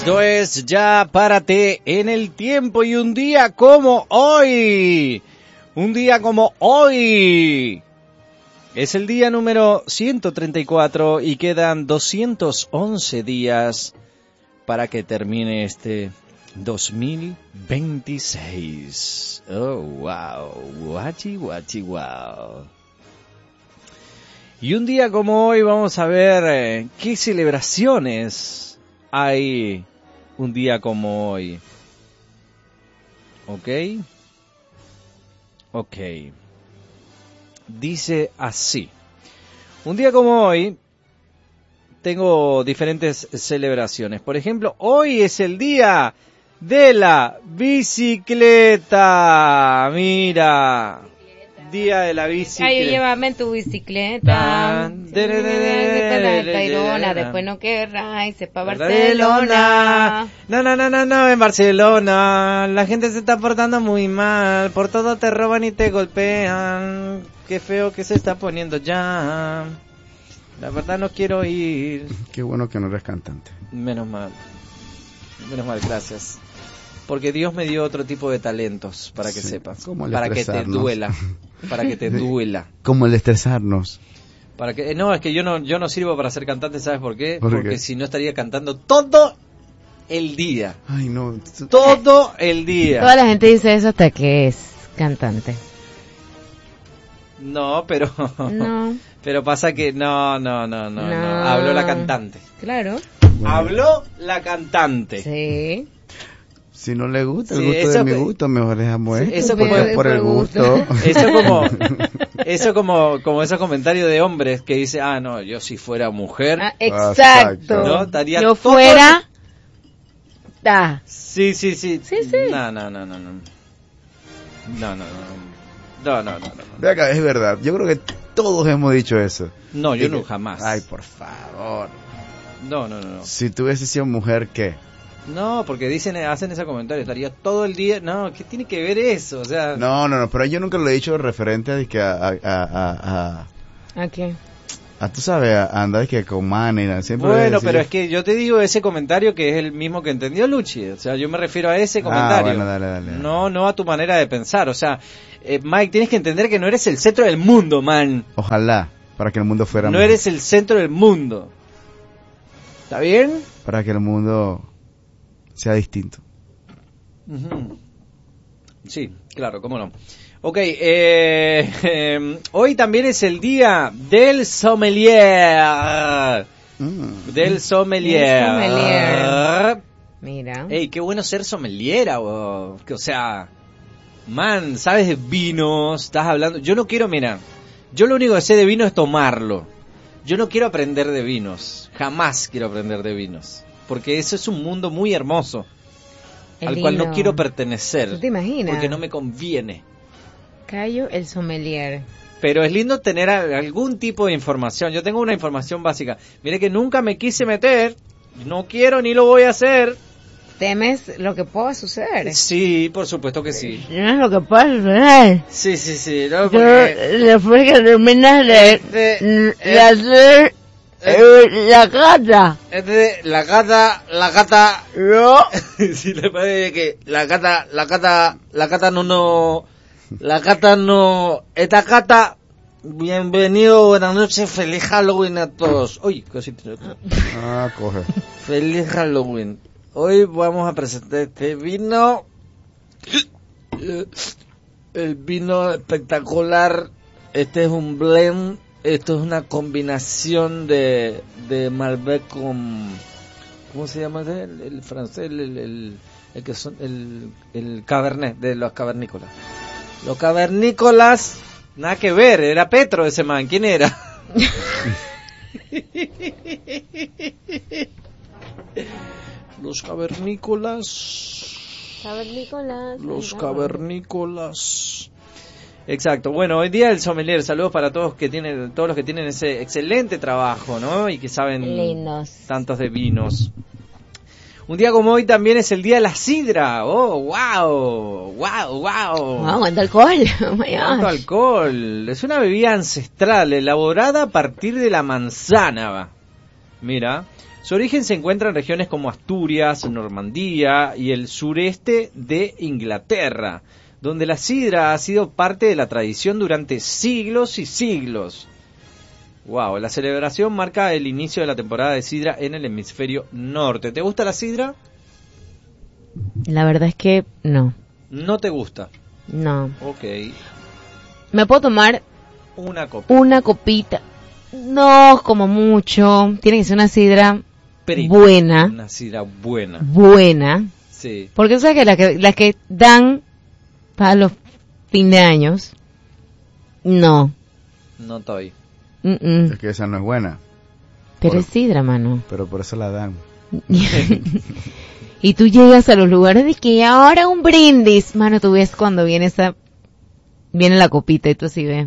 Esto es Ya Párate en el Tiempo y un día como hoy. Un día como hoy. Es el día número 134 y quedan 211 días para que termine este 2026. Oh, wow. Guachi, guachi, wow. Y un día como hoy vamos a ver qué celebraciones hay un día como hoy. ¿Ok? Ok. Dice así. Un día como hoy tengo diferentes celebraciones. Por ejemplo, hoy es el día de la bicicleta. Mira. Día de la bicicleta. Ay, llévame en tu bicicleta. Tayrona, después no querrás irse pa' Barcelona. No, en Barcelona la gente se está portando muy mal, por todo te roban y te golpean. Qué feo que se está poniendo ya. La verdad no quiero ir. Qué bueno que no eres cantante. Menos mal, gracias. Porque Dios me dio otro tipo de talentos, para que sepas. Para que te duela. Para que te duela. Como el de estresarnos. Para que no, es que yo no sirvo para ser cantante, ¿sabes por qué? Porque si no estaría cantando todo el día. Ay, no. Todo el día. Toda la gente dice eso hasta que es cantante. No, pero No. Pero pasa que no. Habló la cantante. Claro. Bueno. Habló la cantante. Sí. Si no le gusta el gusto de mi gusto, mejor dejamos esto. Eso por el gusto. Eso como esos comentarios de hombres que dice, no, yo si fuera mujer. Exacto. ¿No? Estaría yo todo... fuera. Sí. Sí. No. Ve acá, es verdad. Yo creo que todos hemos dicho eso. No, yo no jamás. Ay, por favor. No. Si tú hubieses sido mujer, ¿qué? No, porque hacen ese comentario, estaría todo el día. No, ¿qué tiene que ver eso? O sea. No, pero yo nunca lo he dicho referente a que ¿A qué? tú sabes, a andar que con manera, siempre. Bueno, pero es que yo te digo ese comentario que es el mismo que entendió Luchi. O sea, yo me refiero a ese comentario. Bueno, dale. No a tu manera de pensar. O sea, Mike, tienes que entender que no eres el centro del mundo, man. Ojalá, para que el mundo fuera No mejor. eres el centro del mundo. ¿Está bien? Para que el mundo sea distinto. Uh-huh. Sí, claro, cómo no. Ok, hoy también es el día del sommelier. Del sommelier. Mira. Ey, qué bueno ser sommeliera, o sea, man, sabes de vinos, estás hablando. Yo no quiero, mira, yo lo único que sé de vino es tomarlo. Yo no quiero aprender de vinos, jamás quiero aprender de vinos, porque eso es un mundo muy hermoso, al cual no quiero pertenecer. ¿Tú te imaginas? Porque no me conviene. Cayo el sommelier. Pero es lindo tener algún tipo de información. Yo tengo una información básica. Mire que nunca me quise meter, no quiero ni lo voy a hacer. ¿Temes lo que pueda suceder? Sí, por supuesto que sí. No es lo que pueda suceder. Sí. No, porque... después que terminas de hacer la gata. La gata. No. Sí, le parece que la gata no. Esta gata. Bienvenido, buenas noches, feliz Halloween a todos. Uy, cosita. Coge. Feliz Halloween. Hoy vamos a presentar este vino. El vino espectacular. Este es un blend. Esto es una combinación de Malbec con... ¿Cómo se llama ese? El francés, el que son el Cabernet, de los cavernícolas. Los cavernícolas, nada que ver, era Petro ese man, ¿quién era? Los cavernícolas. Los cavernícolas. Exacto. Bueno, hoy día el sommelier. Saludos para todos los que tienen ese excelente trabajo, ¿no? Y que saben lindos tantos de vinos. Un día como hoy también es el día de la sidra. ¡Oh, wow! ¿Cuánto alcohol? Oh my God. ¿Cuánto alcohol? Es una bebida ancestral elaborada a partir de la manzana. Mira, Su origen se encuentra en regiones como Asturias, Normandía y el sureste de Inglaterra, donde la sidra ha sido parte de la tradición durante siglos y siglos. Wow, la celebración marca el inicio de la temporada de sidra en el hemisferio norte. ¿Te gusta la sidra? La verdad es que no. ¿No te gusta? No. Ok. ¿Me puedo tomar una copita? Una copita. No, como mucho. Tiene que ser una sidra buena. Una sidra buena. Buena. Sí. Porque tú sabes que las que dan para los fin de años, no. No estoy. Es que esa no es buena. Pero es sidra, mano. Pero por eso la dan. Y tú llegas a los lugares de que ahora un brindis, mano, tú ves cuando viene la copita y tú así ves.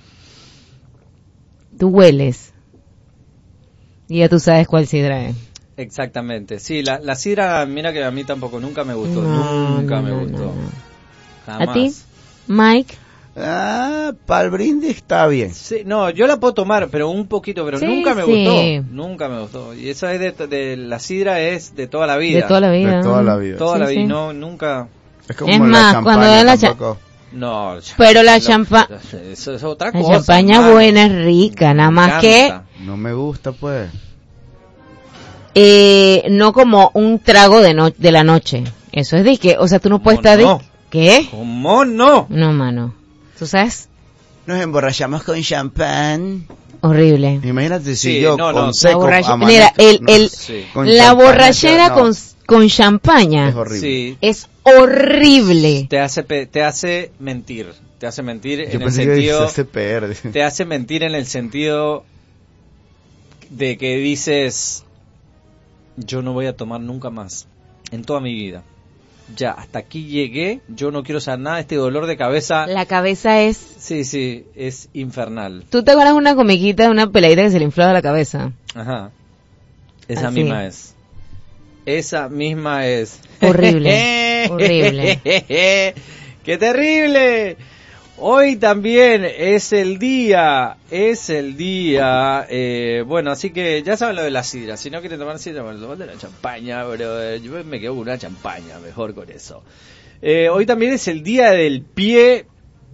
Tú hueles. Y ya tú sabes cuál sidra es. Exactamente. Sí, la sidra, mira que a mí tampoco, nunca me gustó. Nunca me gustó. Jamás. ¿A ti, Mike? Para el brindis está bien. Sí, no, yo la puedo tomar, pero un poquito, pero sí, nunca me sí. gustó. Nunca me gustó. Y eso es de la sidra es de toda la vida. De toda la vida. De toda la vida. Toda sí, la vida. sí. No, nunca. Es como es la más, champaña cuando dan la tampoco. No. Pero la champaña. Eso es otra cosa. La champaña buena es rica, nada más que. No me gusta, pues. No como un trago de la noche. Eso es de que, o sea, tú no puedes estar de... ¿Qué? ¿Cómo no? No, mano. ¿Tú sabes? Nos emborrachamos con champán. Horrible. Imagínate si Sí, yo no, con no. seco Mira, Sí. la borrachera con champaña es horrible. Sí. es horrible. Te hace mentir. Te hace mentir Yo en el pensé sentido. que se hace peor. Te hace mentir en el sentido de que dices, yo no voy a tomar nunca más en toda mi vida. Ya, hasta aquí llegué, yo no quiero saber nada, este dolor de cabeza. La cabeza es... Sí, es infernal. ¿Tú te acuerdas de una comiquita de una peladita que se le inflaba la cabeza? Ajá. Esa Así. misma es. Esa misma es. Horrible. Horrible. ¡Qué terrible! Hoy también es el día, bueno, así que ya saben lo de la sidra, si no quieren tomar sidra, bueno, toman de la champaña, pero yo me quedo con una champaña, mejor con eso. Hoy también es el día del pie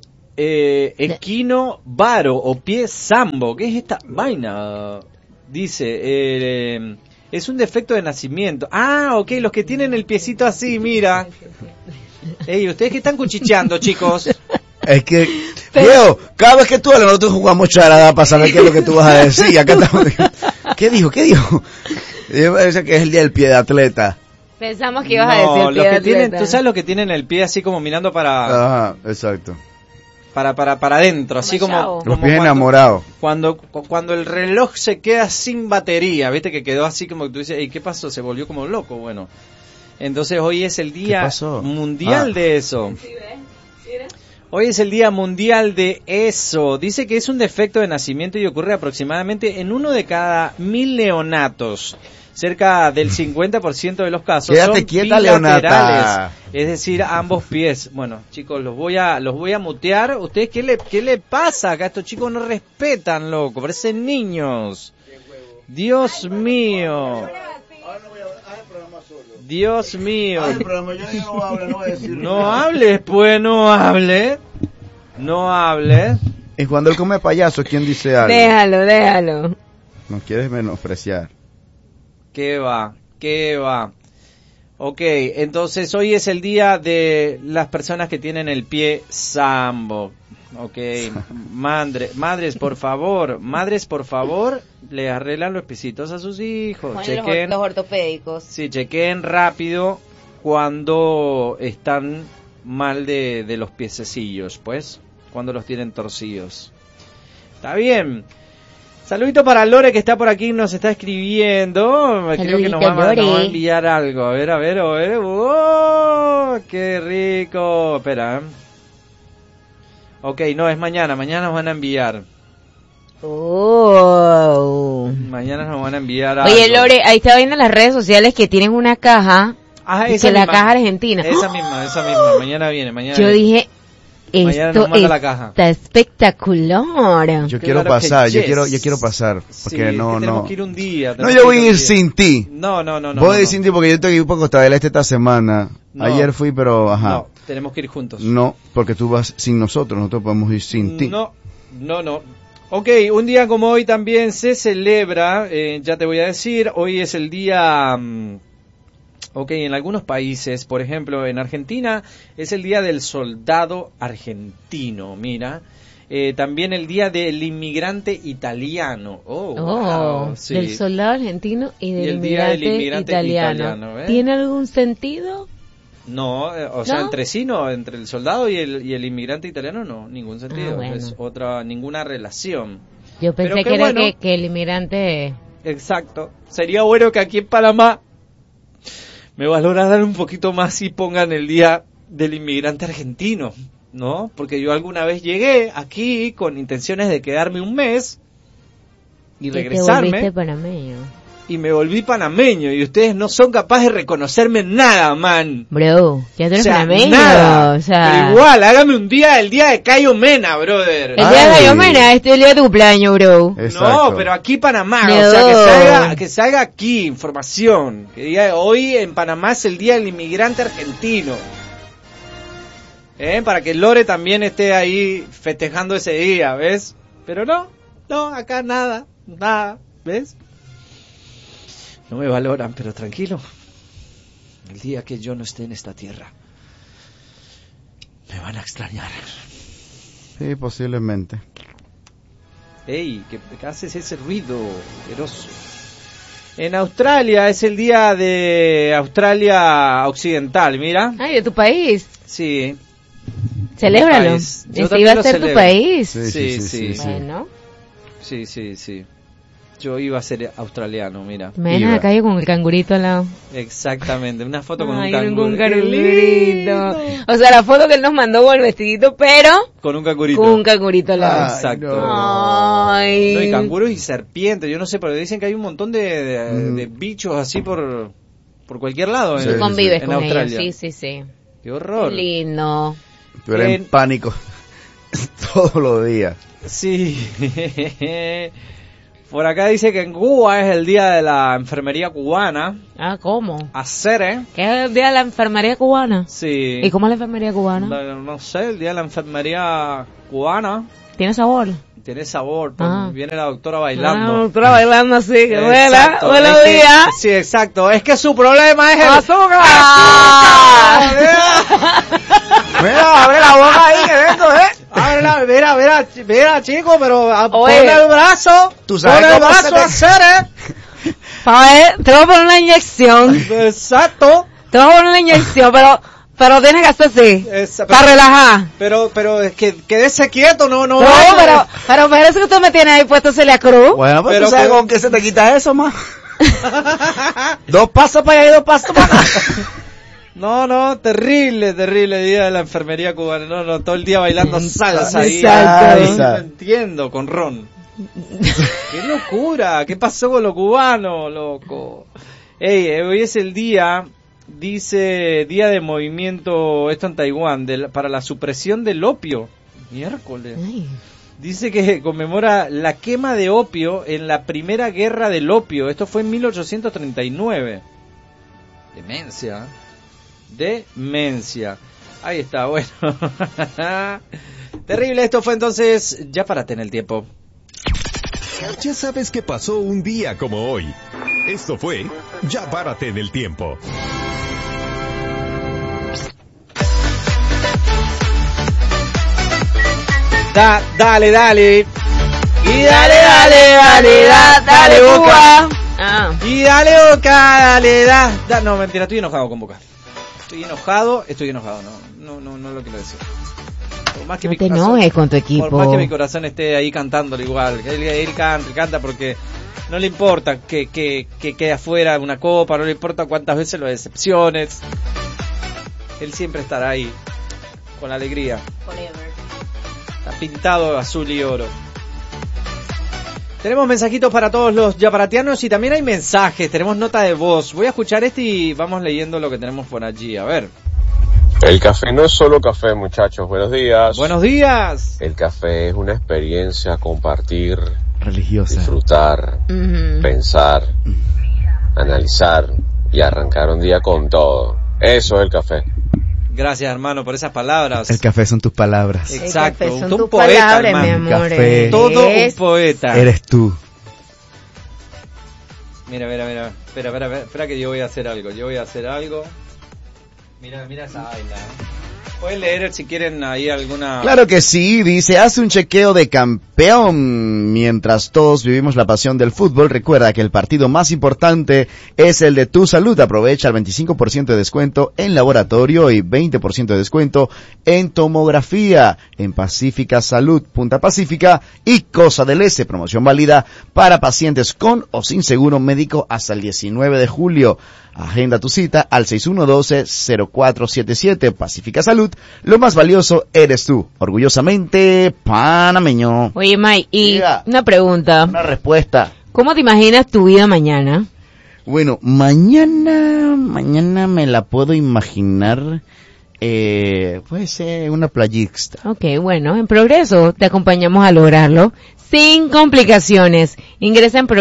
equino varo o pie sambo. ¿Qué es esta vaina? Dice, es un defecto de nacimiento. Ah, ok, los que tienen el piecito así, mira. Ey, ustedes que están cuchicheando, chicos. Es que, Diego, cada vez que tú hablas, nosotros jugamos charada para saber qué es lo que tú vas a decir. Acá estamos. ¿Qué dijo? Yo parece que es el día del pie de atleta. Pensamos que ibas a decir los que tienen, tú sabes los que tienen el pie así como mirando para Ajá, exacto. para adentro, así como Los pies enamorados. Cuando el reloj se queda sin batería, viste que quedó así como que tú dices, ¿y qué pasó? Se volvió como loco, bueno. Entonces hoy es el día mundial de eso. Hoy es el Día Mundial de eso. Dice que es un defecto de nacimiento y ocurre aproximadamente en 1 de cada 1000 neonatos. Cerca del 50% de los casos son bilaterales, Leonata. es decir, ambos pies. Bueno, chicos, los voy a mutear. ¿Ustedes qué le pasa acá? Estos chicos no respetan, loco, parecen niños. Dios mío. Dios mío. No hables, pues, no hables. No hables. Y cuando él come payaso, ¿quién dice algo? Déjalo. No quieres menospreciar. ¿Qué va? Ok, entonces hoy es el día de las personas que tienen el pie sambo. Ok, madres, por favor, le arreglan los piecitos a sus hijos. Chequen los ortopédicos. Sí, chequen rápido cuando están mal de los piececillos, pues, cuando los tienen torcidos. Está bien. Saludito para Lore que está por aquí, nos está escribiendo. Creo que nos va a enviar algo. A ver. ¡Oh! ¡Qué rico! Espera. Ok, no, es mañana nos van a enviar. Oh. Mañana nos van a enviar algo. Oye, Lore, ahí estaba viendo en las redes sociales que tienen una caja. Ah, esa misma. La caja argentina. Esa misma. Mañana viene. Yo dije, Mañana esto nos manda la caja. está espectacular. Yo quiero Claro que pasar, yo yes. quiero pasar, Sí, porque es no, que tenemos no. que ir un día. No, tenemos yo que voy a un ir día. sin ti. No. Voy a ir sin ti porque yo estoy aquí por Costa del Este esta semana. No. Ayer fui, pero ajá. No, tenemos que ir juntos. No, porque tú vas sin nosotros podemos ir sin ti. No. Ok, un día como hoy también se celebra, ya te voy a decir, hoy es el día, ok, en algunos países, por ejemplo, en Argentina es el día del soldado argentino, mira. También el día del inmigrante italiano. Wow, sí. Del soldado argentino y del el día del inmigrante italiano. ¿eh? ¿Tiene algún sentido? No, o sea, ¿No? entre sí no, entre el soldado y el inmigrante italiano no, ningún sentido, bueno. es ninguna relación. Yo pensé Pero qué que era bueno. que el inmigrante... Exacto, sería bueno que aquí en Panamá me valoraran un poquito más y pongan el día del inmigrante argentino, ¿no? Porque yo alguna vez llegué aquí con intenciones de quedarme un mes y que te regresarme. volviste panameño. Y me volví panameño y ustedes no son capaces de reconocerme en nada, man. Bro, ya tú eres panameño. Nada. O sea, Pero igual, hágame un día, el día de Cayo Mena, brother. el día de Ay. Gallomena, este es el día de tu cumpleaños, bro. Exacto. No, pero aquí Panamá, No. o sea, que salga aquí información. Que diga, hoy en Panamá es el día del inmigrante argentino. Para que Lore también esté ahí festejando ese día, ¿ves? Pero no, acá nada, ¿ves? No me valoran, pero tranquilo. El día que yo no esté en esta tierra, me van a extrañar. Sí, posiblemente. Ey, ¿qué haces ese ruido asqueroso? En Australia es el día de Australia Occidental, mira. Ay, de tu país. Sí. Celébralo. país. Yo Ese también iba a lo ser tu celebro. país. Sí. Bueno, Sí. Yo iba a ser australiano, mira. me ven en Iba. la calle con el cangurito al lado. Exactamente, una foto con Ay, un canguro. con un ¡Qué cangurito. lindo! O sea, la foto que él nos mandó con el vestidito, pero Con un cangurito. con un cangurito al lado. Ay, Exacto. no. Ay. No, y canguros y serpientes, yo no sé, pero dicen que hay un montón de bichos así por cualquier lado Sí, Tú convives en con ellos. Australia. Sí. Qué horror. Lindo. Tú eres en pánico todos los días. Sí. Por acá dice que en Cuba es el día de la enfermería cubana. Ah, ¿cómo? Hacer, ¿Qué es el día de la enfermería cubana? Sí. ¿Y cómo es la enfermería cubana? No sé, el día de la enfermería cubana. ¿Tiene sabor? Tiene sabor, viene la doctora Ah, bailando. doctora bailando así, que Exacto, buenos es que- días. Sí, exacto. Es que su problema es el ¡Azúcar! Mira, abre la boca ahí, que esto, Ábrela, mira, chico, pero Oye. pon el brazo. Tú sabes pon el cómo brazo se te- a hacer, Pa' ver, te voy a poner una inyección. Exacto. Te voy a poner una inyección, pero tienes que hacer así. Esa- Para relajar. Pero es que quédese quieto, no No, vaya. pero parece que usted me tiene ahí puesto Celia Cruz. Bueno, pero Pero tú sabes con- con qué se te quita eso, más. 2 pasos para allá y 2 pasos para acá. No, terrible día de la enfermería cubana. No, todo el día bailando salsa ahí. Exacto. Ay, no entiendo, con ron. ¡Qué locura! ¿Qué pasó con los cubanos, loco? Ey, hoy es el día, dice, día de movimiento, esto en Taiwán, para la supresión del opio. Miércoles. Ay, Dice que conmemora la quema de opio en la primera guerra del opio. Esto fue en 1839. Demencia. Ahí está, bueno. Terrible, esto fue entonces, ya párate en el tiempo. Ya sabes que pasó un día como hoy. Esto fue Ya párate en el tiempo. Dale. Y dale, dale, Boca. Cuba. Ah. Y dale, Boca, dale, no, mentira, estoy enojado con Boca. Estoy enojado, no lo quiero decir. Por más que No mi te corazón- enojes con tu equipo. Por más que mi corazón esté ahí cantándolo igual, él canta porque no le importa que quede afuera una copa, no le importa cuántas veces lo decepciones. Él siempre estará ahí, con alegría. Está pintado azul y oro. Tenemos mensajitos para todos los yaparatianos y también hay mensajes, tenemos nota de voz. Voy a escuchar este y vamos leyendo lo que tenemos por allí, a ver. El café no es solo café, muchachos. Buenos días. Buenos días. El café es una experiencia, compartir, religiosa, disfrutar, pensar, analizar y arrancar un día con todo. Eso es el café. Gracias, hermano, por esas palabras. El café son tus palabras. Exacto, El café son un tus poeta, palabras, hermano. mi amor. Café. Todo un poeta. Eres tú. Mira. Espera que yo voy a hacer algo. Mira esa vaina. Pueden leer si quieren ahí alguna... Claro que sí, dice, hace un chequeo de campeón. Mientras todos vivimos la pasión del fútbol, recuerda que el partido más importante es el de tu salud. Aprovecha el 25% de descuento en laboratorio y 20% de descuento en tomografía en Pacífica Salud, Punta Pacífica y Cosa del Este. Promoción válida para pacientes con o sin seguro médico hasta el 19 de julio. Agenda tu cita al 6112-0477. Pacífica Salud, lo más valioso eres tú. Orgullosamente panameño. Oye, Mike, y Diga. una pregunta. Una respuesta. ¿Cómo te imaginas tu vida mañana? Bueno, mañana me la puedo imaginar, puede ser una playista. Ok, bueno, en Progreso te acompañamos a lograrlo sin complicaciones. Ingresa en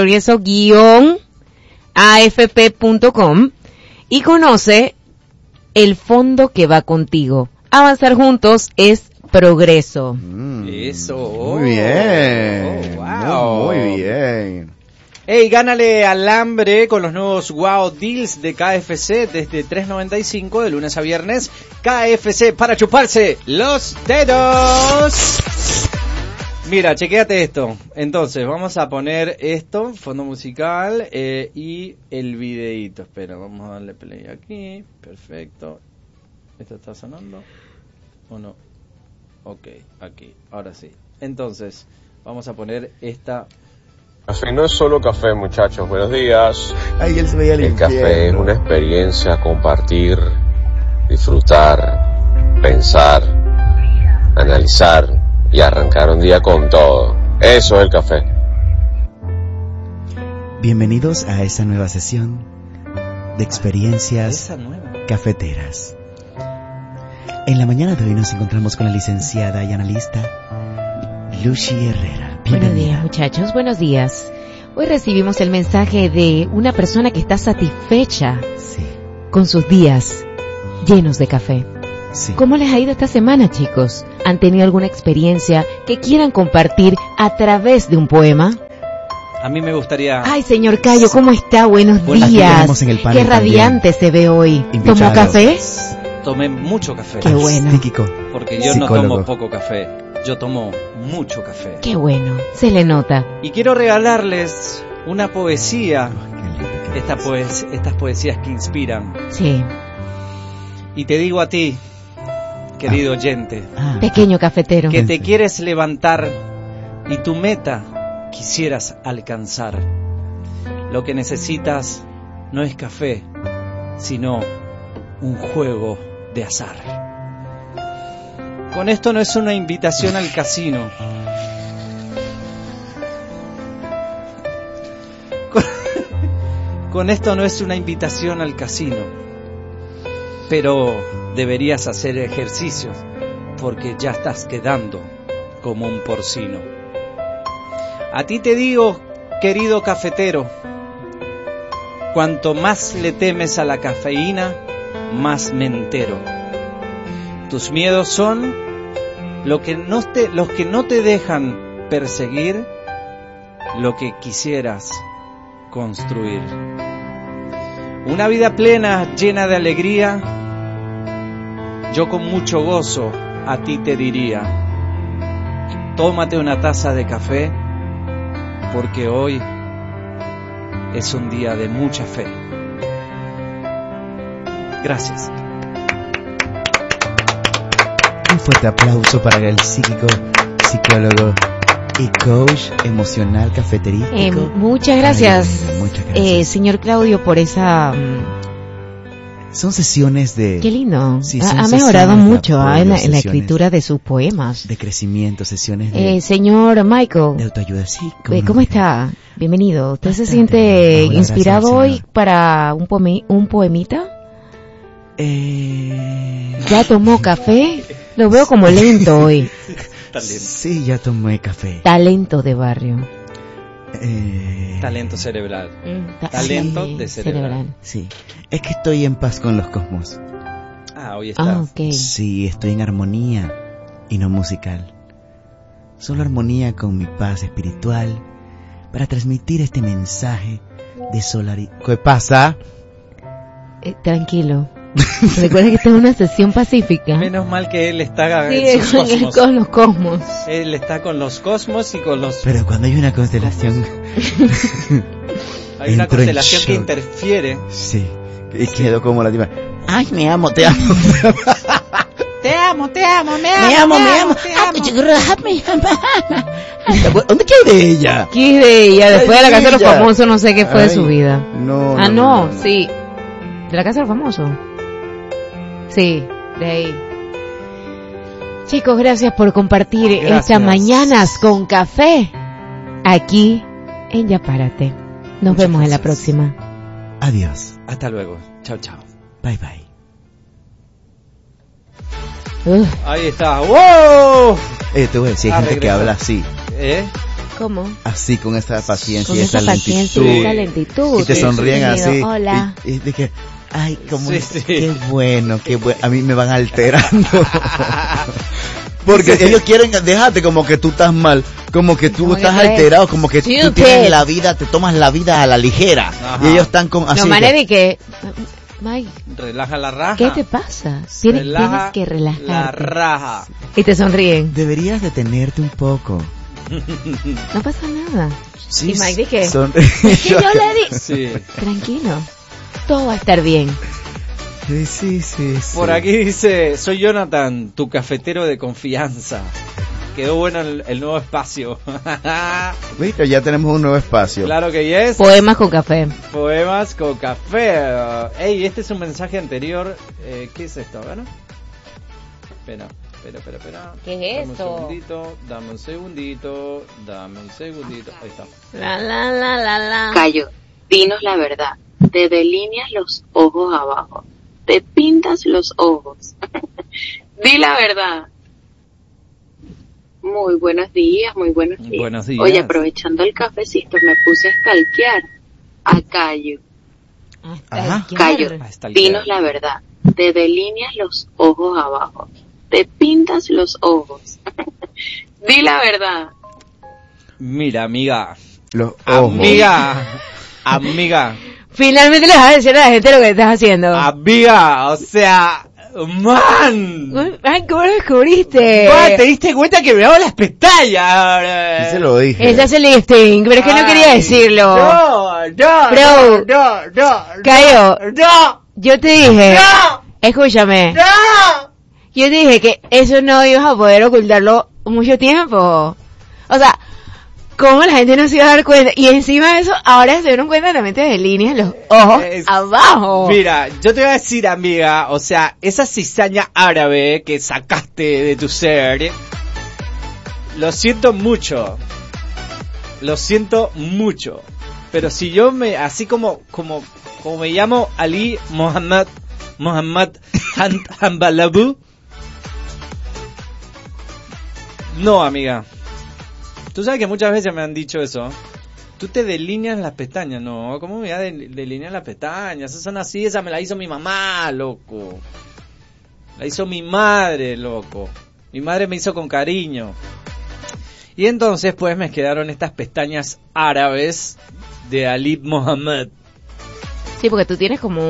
progreso-afp.com y conoce el fondo que va contigo. Avanzar juntos es progreso. Eso. Muy bien. Wow. Muy bien. Hey, gánale al hambre con los nuevos Wow Deals de KFC desde $3.95 de lunes a viernes. KFC para chuparse los dedos. Mira, chequéate esto. Entonces, vamos a poner esto, fondo musical, y el videíto. Espera, vamos a darle play aquí. Perfecto. ¿Esto está sonando? ¿O no? Ok, aquí. Ahora sí. Entonces, vamos a poner esta... Café no es solo café, muchachos. Buenos días. Ay, él se veía El café es una experiencia, compartir, disfrutar, pensar, analizar y arrancar un día con todo. Eso es el café. Bienvenidos a esta nueva sesión de experiencias Esa nueva. cafeteras. En la mañana de hoy nos encontramos con la licenciada y analista Lucy Herrera. Buenos días, muchachos, buenos días. Hoy recibimos el mensaje de una persona que está satisfecha Sí, con sus días llenos de café. sí. ¿Cómo les ha ido esta semana, chicos? ¿Han tenido alguna experiencia que quieran compartir a través de un poema? A mí me gustaría... Ay, señor Cayo, ¿cómo está? Buenos Bueno, aquí días. tenemos en el panel Qué radiante se ve hoy. Invitado. ¿Tomó café? Tomé mucho café. Qué bueno. Tíquico. Porque yo Psicólogo. no tomo poco café. Yo tomo mucho café. Qué bueno, se le nota. Y quiero regalarles una poesía. Qué lindo. Estas poesías que inspiran. Sí, Y te digo a ti, querido oyente, Ah, pequeño cafetero. que te quieres levantar y tu meta quisieras alcanzar. Lo que necesitas no es café, sino un juego de azar. Con esto no es una invitación al casino. Con esto no es una invitación al casino. Pero deberías hacer ejercicios porque ya estás quedando como un porcino. A ti te digo, querido cafetero, cuanto más le temes a la cafeína, más me entero. Tus miedos son los que no te dejan perseguir lo que quisieras construir. Una vida plena, llena de alegría, yo con mucho gozo a ti te diría, tómate una taza de café, porque hoy es un día de mucha fe. Gracias. Un fuerte aplauso para el psíquico, psicólogo y coach emocional cafeterístico. Muchas gracias, Muchas gracias. señor Claudio, por esa... Son sesiones de... Qué lindo. Sí, son Ha mejorado sesiones de mucho apoyo, en la sesiones escritura de sus poemas. de crecimiento, sesiones de Señor Michael, de autoayuda. Sí, ¿cómo está? Bienvenido. ¿Usted se Bastante siente bien. Hola, inspirado gracias, hoy señor. para un poemita? ¿Ya tomó café? Lo veo como lento hoy. Sí, ya tomé café. Talento de barrio. Talento cerebral. Talento de cerebral. Sí, es que estoy en paz con los cosmos. Hoy está. Okay. Sí, estoy en armonía y no musical. Solo armonía con mi paz espiritual para transmitir este mensaje de solaridad. ¿Qué pasa? Tranquilo. Recuerda que esta es una sesión pacífica. Menos mal que él está con los cosmos. Él está con los cosmos y con los... Pero cuando hay una constelación... hay una constelación que interfiere. Sí, y quedo como la tipa. Ay, me amo, te amo. Te amo, Me amo. ¿Dónde queda de ella? ¿Qué es de ella? Después de la casa de los famosos, no sé qué fue de su vida. No. Sí. ¿De la casa de los famosos? Sí, de ahí. Chicos, gracias por compartir estas mañanas con café aquí en Ya Párate. Nos vemos en la próxima. Adiós. Hasta luego. Chao. Bye, bye. Ahí está. ¡Wow! Te voy a decir, hay gente que habla así. ¿Cómo? Así, con esta paciencia con y esta lentitud. Y te sonríen así. Hola. Y dije, ay, como qué bueno. A mí me van alterando. Porque ellos quieren, déjate como que tú estás mal, como que tú estás alterado, como que tú tienes la vida, te tomas la vida a la ligera. Ajá. Y ellos están con así. No, manera que Mike, relaja la raja. ¿Qué te pasa? Tienes que relajarte. La raja. Y te sonríen. Deberías detenerte un poco. No pasa nada. Sí, y Mike dije, es que yo le di. Sí. Tranquilo, todo va a estar bien. Sí. Por aquí dice, soy Jonathan, tu cafetero de confianza. Quedó bueno el nuevo espacio. ¿Viste? Ya tenemos un nuevo espacio. Claro que yes. Poemas con café. Poemas con café. Ey, este es un mensaje anterior. ¿Qué es esto? ¿Bueno? Espera. ¿Qué es esto? Dame un segundito. Ahí está. La. Cayo, dinos la verdad. Te delineas los ojos abajo. Te pintas los ojos. Di la verdad. Muy buenos días. Buenos días. Oye, aprovechando el cafecito, me puse a stalkear a Cayo. Cayo, dinos la verdad. Te delineas los ojos abajo. Te pintas los ojos. Di la verdad. Mira, amiga. Los ojos. Amiga. Finalmente le vas a decir a la gente lo que estás haciendo. Amiga, o sea... ¡Man! Ay, ¿cómo lo descubriste? ¿Te diste cuenta que me hago las pestañas? Sí se lo dije. Ese es el lifting, pero es que no quería decirlo. No. Cayo, No. yo te dije, No. Escúchame. No. Yo te dije que eso no ibas a poder ocultarlo mucho tiempo. O sea, ¿cómo la gente no se iba a dar cuenta? Y encima de eso, ahora se dieron cuenta también de líneas los ojos abajo. Mira, yo te voy a decir, amiga, o sea, esa cizaña árabe que sacaste de tu ser, lo siento mucho. Pero si yo así como me llamo Ali Mohammad Hanbalabu, no, amiga. Tú sabes que muchas veces me han dicho eso. Tú te delineas las pestañas. No, ¿cómo me voy a delinear las pestañas? Esas son así, esa me la hizo mi mamá, loco. La hizo mi madre, loco. Mi madre me hizo con cariño. Y entonces pues me quedaron estas pestañas árabes de Ali Mohammad. Sí, porque tú tienes como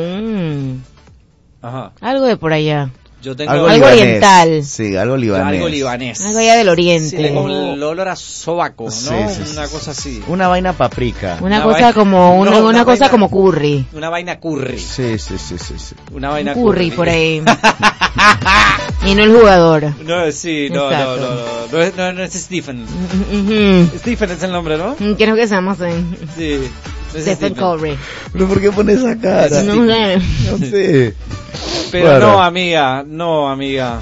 algo de por allá. Yo tengo algo oriental. Sí, algo libanés. Algo allá del oriente. Sí, tengo el olor a sobaco, ¿no? Sí. Una cosa así. Una vaina paprika. Una cosa como una cosa vaina, como curry. Una vaina curry. Sí. Una vaina curry por ahí. Y no el jugador. No, sí, no es Stephen. Stephen es el nombre, ¿no? Quiero que seamos Sí. Stephen Curry. ¿Pero por qué pones esa cara? No sé. Pero bueno. No, amiga.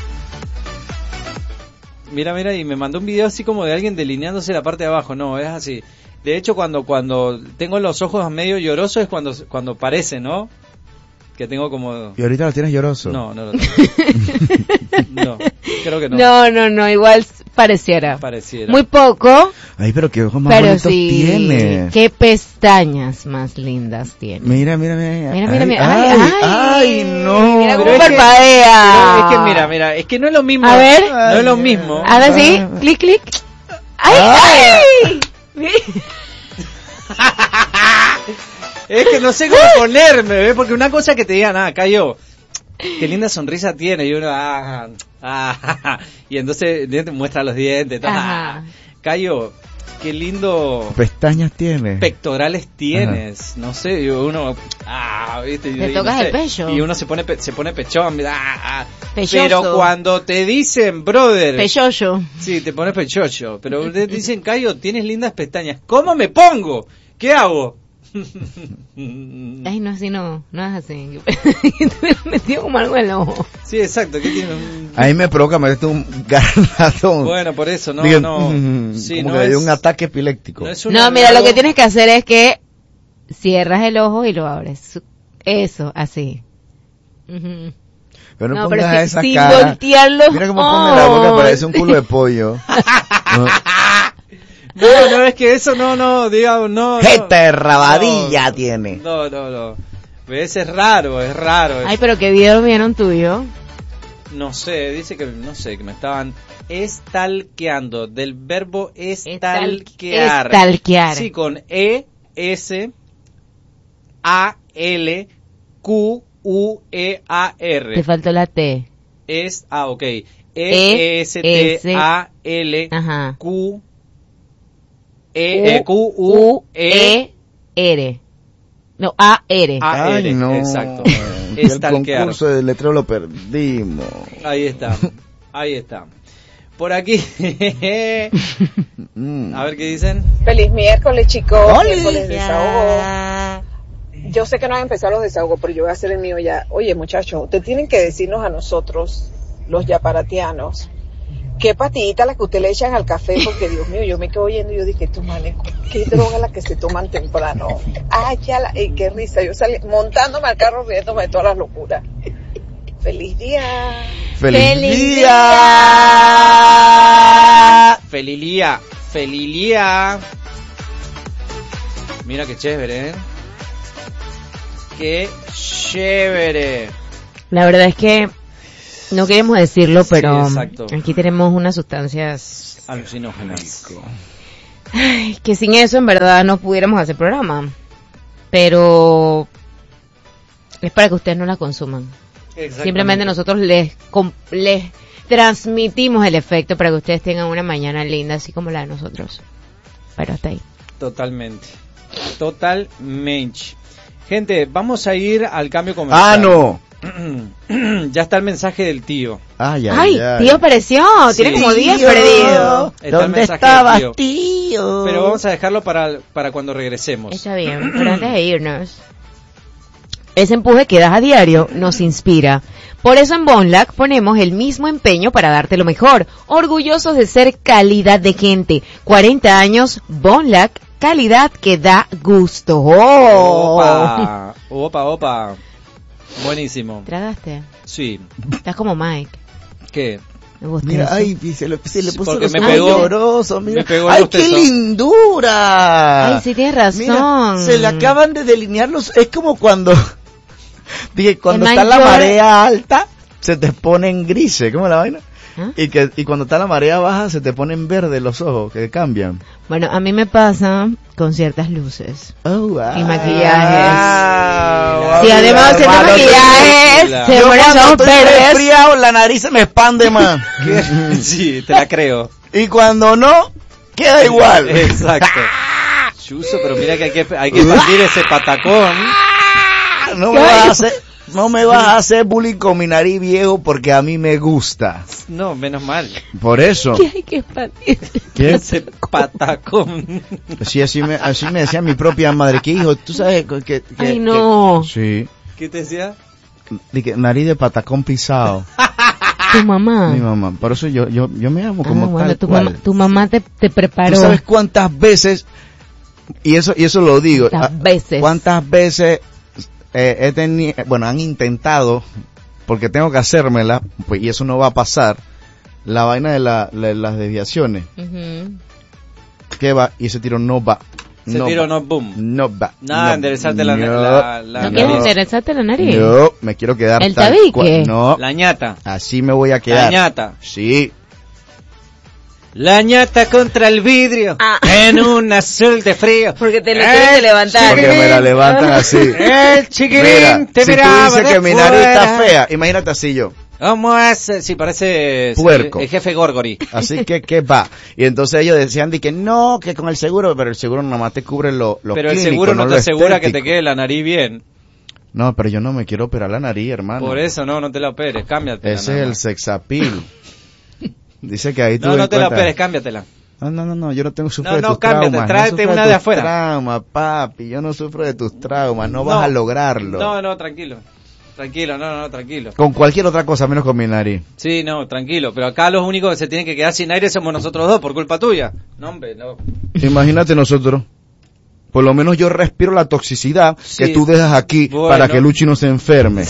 Mira, y me mandó un video así como de alguien delineándose la parte de abajo. No, es así. De hecho, cuando tengo los ojos medio llorosos es cuando parece, ¿no? que tengo como... ¿Y ahorita lo tienes lloroso? No lo tengo. No, creo que no. No, igual pareciera. Muy poco. Ay, pero qué ojos más bonitos tiene. Qué pestañas más lindas tiene. Mira. Ay, no. Mira cómo parpadea. Es que mira, es que no es lo mismo. A ver. No es lo mismo. A ver, sí, clic. ¡Ay! Es que no sé cómo ponerme, ¿ves? Porque una cosa es que te digan, Cayo, qué linda sonrisa tiene, y uno, y entonces te muestra los dientes, Cayo, qué lindo pestañas tienes, pectorales tienes, no sé, y uno, ¿viste? Te tocas el pecho. Y uno se pone pechón, pero cuando te dicen, brother, pechocho. Sí, te pones pechocho, pero te dicen, Cayo, tienes lindas pestañas, ¿cómo me pongo? ¿Qué hago? Ay, no, así no es así. Me metido como algo en el ojo. Sí, exacto. ¿Qué tiene? Ahí me provoca meterte un garnatón. Bueno, por eso, sí, como que hay un ataque epiléptico. No, mira, lo que tienes que hacer es que cierras el ojo y lo abres. Eso, así. Pero no, pongas pero esa sin cara. Voltear los Mira cómo pone la boca, parece un culo de pollo. No, es que eso no, digamos, no. Jeta rabadilla tiene. No. ¿Ves? Es raro. Ay, pero qué video vieron tuyo. No sé, dice que, que me estaban estalqueando, del verbo estalquear. Estalquear. Sí, con E-S-A-L-Q-U-E-A-R. Te faltó la T. Ok. E-S-T-A-L Q Q-U-E-R. No, A-R. Ay, no. Exacto. El concurso de letrero lo perdimos. Ahí está. Por aquí. A ver qué dicen. Feliz miércoles, chicos. Miércoles de desahogo. Yo sé que no han empezado los desahogos, pero yo voy a hacer el mío ya. Oye, muchachos, ustedes tienen que decirnos a nosotros, los yaparatianos, qué patita la que usted le echan al café, porque Dios mío, yo me quedo oyendo y yo dije, estos manes, qué droga la que se toman temprano. Qué risa, yo salí montándome al carro riéndome de todas las locuras. ¡Feliz día! ¡Feliz día! ¡Felilía! Mira qué chévere, ¡Qué chévere! La verdad es que no queremos decirlo, pero sí, aquí tenemos unas sustancias alucinógenas. Ay, que sin eso en verdad no pudiéramos hacer programa. Pero es para que ustedes no la consuman. Simplemente nosotros les transmitimos el efecto para que ustedes tengan una mañana linda, así como la de nosotros. Pero hasta ahí. Totalmente. Gente, vamos a ir al cambio comercial. No. Ya está el mensaje del tío. Ay, tío apareció. Sí. Tiene como 10 perdido. ¿Dónde estabas, tío? Pero vamos a dejarlo para cuando regresemos. Está bien, pero antes de irnos, ese empuje que das a diario nos inspira. Por eso en Bonlac ponemos el mismo empeño para darte lo mejor. Orgullosos de ser calidad de gente. 40 años, Bonlac, calidad que da gusto. Opa. Buenísimo. ¿Tragaste? Sí. Estás como Mike. ¿Qué? Mira, se le puso porque me pegó lloroso, mira. Me pegó ¡Ay, qué lindura! Ay, sí tienes razón. Mira, se le acaban de delinear es como cuando está la marea alta, se te ponen grises, ¿cómo la vaina? ¿Ah? Y cuando está la marea baja se te ponen verdes los ojos, que cambian. Bueno, a mí me pasa con ciertas luces y maquillajes. Sí, además de maquillajes se ponen los ojos verdes. Resfriado, la nariz se me expande más. Sí, te la creo. Y cuando no, queda igual. Exacto. Chuso, pero mira que hay que partir ese patacón. No me vas a hacer bullying con mi nariz viejo porque a mí me gusta. No, menos mal. Por eso. ¿Qué hay que expandir? ¿Qué? Ese patacón. Sí, así me decía mi propia madre. ¿Qué hijo? ¿Tú sabes que ay, no. Sí. ¿Qué te decía? Nariz de patacón pisado. ¿Tu mamá? Mi mamá. Por eso yo me amo como tal cual. Tu mamá te preparó. ¿Tú sabes cuántas veces? Y eso lo digo. ¿Cuántas veces? ¿Cuántas veces han intentado, porque tengo que hacérmela, pues, y eso no va a pasar, la vaina de las desviaciones. ¿Qué va? Y ese tiro no va. Ese tiro no boom. No va. Nada, enderezarte la ¿No quieres enderezarte la nariz? No, me quiero quedar ¿El tabique? No. La ñata. Así me voy a quedar. La ñata. Sí. La ñata contra el vidrio en un azul de frío. Porque te lo tienes que levantar. Porque me la levantan así. El chiquirín Mira, te si miraba tú dices que mi nariz está fea, imagínate así yo. ¿Cómo es? Sí, parece puerco. El jefe Gorgory. Así que, ¿qué va? Y entonces ellos decían que no, que con el seguro, pero el seguro nomás te cubre lo pero clínico, el seguro no te asegura estético. que te quede la nariz bien. No, pero yo no me quiero operar la nariz, hermano. Por eso no te la operes, cámbiatela. Ese es el sexapil. Dice que ahí tú no te la operes, cámbiatela. No, yo no tengo sufro de tus cámbiate, traumas. tráete no una de afuera. Traumas, papi, yo no sufro de tus traumas, no vas a lograrlo. No, tranquilo. Tranquilo, tranquilo. Con cualquier otra cosa, menos con mi nariz. Sí, no, tranquilo. Pero acá los únicos que se tienen que quedar sin aire somos nosotros dos, por culpa tuya. No, hombre, no. Imagínate nosotros. Por lo menos yo respiro la toxicidad que tú dejas aquí para que Luchi no se enferme.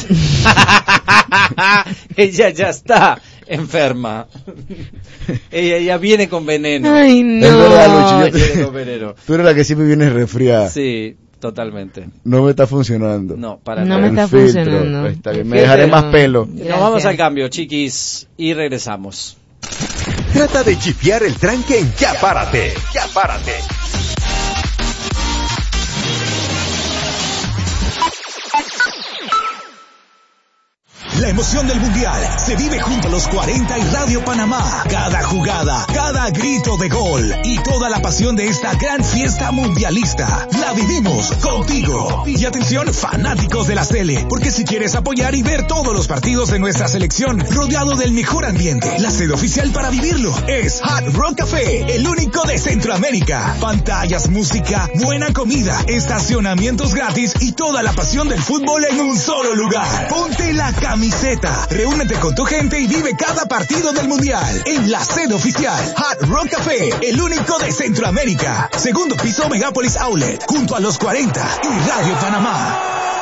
Ella ya está enferma. Ella viene con veneno. Ay, no. Es verdad, Luchi. Viene con veneno. Tú eres la que siempre vienes resfriada. Sí, totalmente. No me está funcionando. No, para no nada. me está funcionando. Está bien. Me dejaré más pelo. Nos vamos al cambio, chiquis, y regresamos. Trata de chipear el tranque en Ya Párate. Ya Párate. La emoción del Mundial se vive junto a los 40 y Radio Panamá. Cada jugada, cada grito de gol y toda la pasión de esta gran fiesta mundialista la vivimos contigo. Y atención, fanáticos de la Sele, porque si quieres apoyar y ver todos los partidos de nuestra selección rodeado del mejor ambiente, la sede oficial para vivirlo es Hard Rock Café, el único de Centroamérica. Pantallas, música, buena comida, estacionamientos gratis y toda la pasión del fútbol en un solo lugar. Ponte la camiseta, reúnete con tu gente y vive cada partido del Mundial en la sede oficial Hard Rock Café, el único de Centroamérica. Segundo piso Megápolis Outlet, junto a los 40 y Radio Panamá.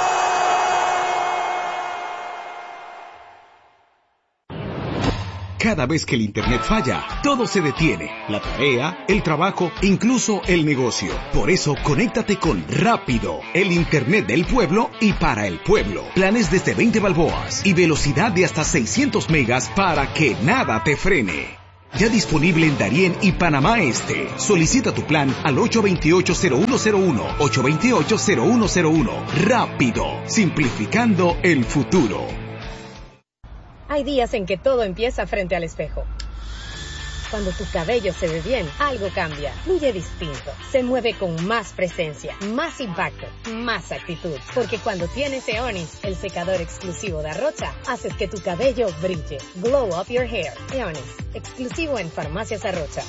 Cada vez que el internet falla, todo se detiene. La tarea, el trabajo, incluso el negocio. Por eso, conéctate con Rápido, el internet del pueblo y para el pueblo. Planes desde 20 balboas y velocidad de hasta 600 megas para que nada te frene. Ya disponible en Darién y Panamá Este. Solicita tu plan al 828-0101, 828-0101. Rápido, simplificando el futuro. Hay días en que todo empieza frente al espejo. Cuando tu cabello se ve bien, algo cambia, fluye distinto, se mueve con más presencia, más impacto, más actitud. Porque cuando tienes Eonis, el secador exclusivo de Arrocha, haces que tu cabello brille. Glow up your hair. Eonis, exclusivo en Farmacias Arrocha.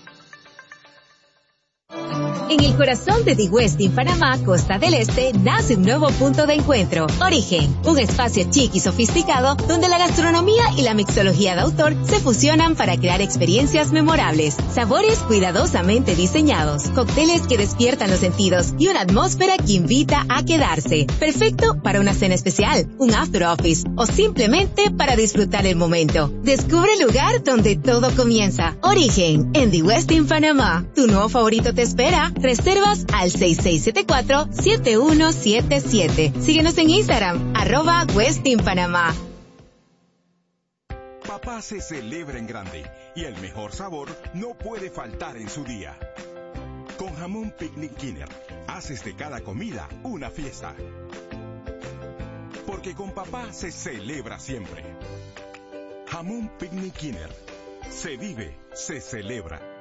En el corazón de The Westin Panamá, Costa del Este, nace un nuevo punto de encuentro. Origen, un espacio chic y sofisticado donde la gastronomía y la mixología de autor se fusionan para crear experiencias memorables. Sabores cuidadosamente diseñados, cócteles que despiertan los sentidos y una atmósfera que invita a quedarse. Perfecto para una cena especial, un after office o simplemente para disfrutar el momento. Descubre el lugar donde todo comienza. Origen, en The Westin Panamá. Tu nuevo favorito te espera. Reservas al 6674-7177. Síguenos en Instagram, @WestinPanamá. Papá se celebra en grande y el mejor sabor no puede faltar en su día. Con jamón Picnic Kinner, haces de cada comida una fiesta. Porque con papá se celebra siempre. Jamón Picnic Kinner. Se vive, se celebra.